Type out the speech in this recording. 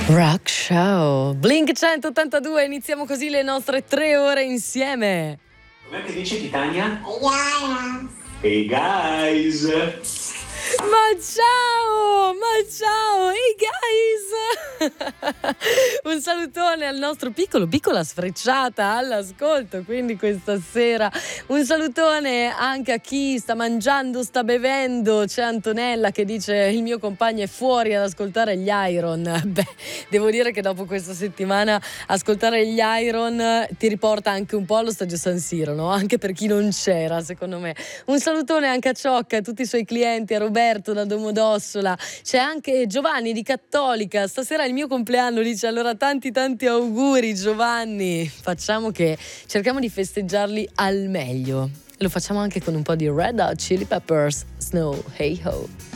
Rock Show Blink 182, iniziamo così le nostre 3 ore insieme. Com'è che dice Titania? Hey guys. Hey guys! Ma ciao, hey guys! Un salutone al nostro piccola sfrecciata all'ascolto, quindi questa sera un salutone anche a chi sta mangiando, sta bevendo. C'è Antonella che dice: il mio compagno è fuori ad ascoltare gli Iron. Beh, devo dire che dopo questa settimana ascoltare gli Iron ti riporta anche un po' allo Stadio San Siro, no? Anche per chi non c'era, secondo me. Un salutone anche a Ciocca, a tutti i suoi clienti, a Roberto da Domodossola. C'è anche Giovanni di Cattolica, stasera è il mio compleanno, dice. Allora tanti auguri Giovanni, cerchiamo di festeggiarli al meglio. Lo facciamo anche con un po' di Red Hot Chili Peppers, Snow Hey Ho.